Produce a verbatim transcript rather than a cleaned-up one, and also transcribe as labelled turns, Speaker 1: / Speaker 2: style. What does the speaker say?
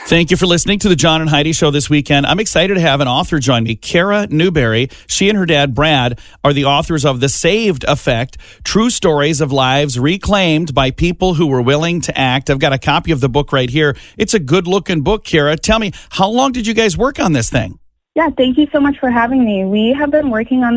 Speaker 1: Thank you for listening to the John and Heidi Show this weekend. I'm excited to have an author join me, Kara Newberry. She and her dad, Brad, are the authors of The Saved Effect, True Stories of Lives Reclaimed by People Who Were Willing to Act. I've got a copy of the book right here. It's a good-looking book, Kara. Tell me, how long did you guys work on this thing?
Speaker 2: Yeah, thank you so much for having me. We have been working on